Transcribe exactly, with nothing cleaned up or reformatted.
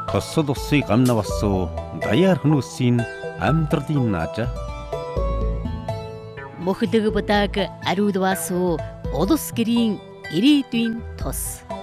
Тоссол усыг амнавассуу даяар хөнөөсийн амьдралын наажа. Мөхлөг будааг ариудваасуу улс гэрийн ирээдүйн тус.